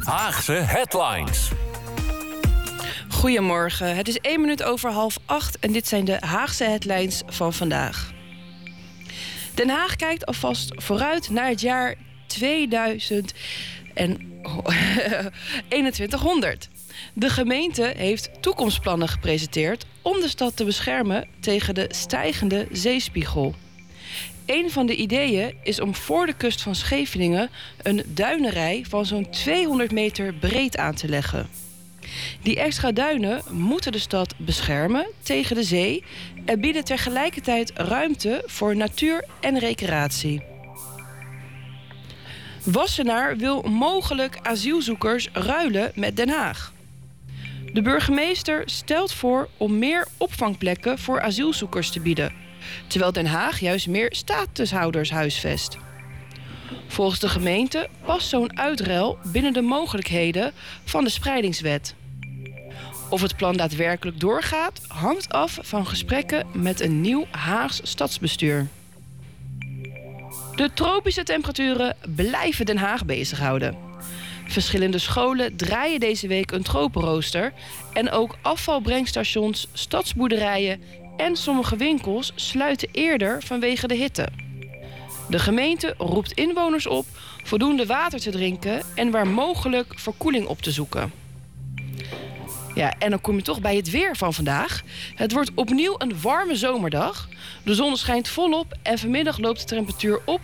Haagse Headlines. Goedemorgen, het is 1 minuut over 7:30 en dit zijn de Haagse Headlines van vandaag. Den Haag kijkt alvast vooruit naar het jaar 2100. De gemeente heeft toekomstplannen gepresenteerd om de stad te beschermen tegen de stijgende zeespiegel. Een van de ideeën is om voor de kust van Scheveningen een duinenrij van zo'n 200 meter breed aan te leggen. Die extra duinen moeten de stad beschermen tegen de zee en bieden tegelijkertijd ruimte voor natuur en recreatie. Wassenaar wil mogelijk asielzoekers ruilen met Den Haag. De burgemeester stelt voor om meer opvangplekken voor asielzoekers te bieden, terwijl Den Haag juist meer statushouders huisvest. Volgens de gemeente past zo'n uitruil binnen de mogelijkheden van de spreidingswet. Of het plan daadwerkelijk doorgaat, hangt af van gesprekken met een nieuw Haags stadsbestuur. De tropische temperaturen blijven Den Haag bezighouden. Verschillende scholen draaien deze week een tropenrooster en ook afvalbrengstations, stadsboerderijen en sommige winkels sluiten eerder vanwege de hitte. De gemeente roept inwoners op voldoende water te drinken en waar mogelijk verkoeling op te zoeken. Ja, en dan kom je toch bij het weer van vandaag. Het wordt opnieuw een warme zomerdag. De zon schijnt volop en vanmiddag loopt de temperatuur op